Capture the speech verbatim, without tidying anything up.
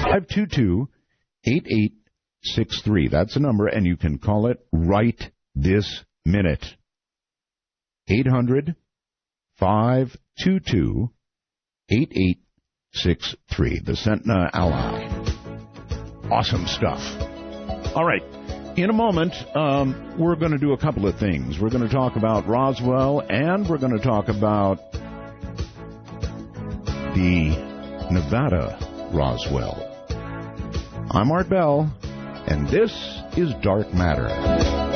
five two two, eight eight six three. That's the number, and you can call it right this minute. eight hundred, five two two, eight eight six three. The Centena Ally. Awesome stuff. All right. In a moment, um, we're going to do a couple of things. We're going to talk about Roswell, and we're going to talk about the Nevada Roswell. I'm Art Bell, and this is Dark Matter.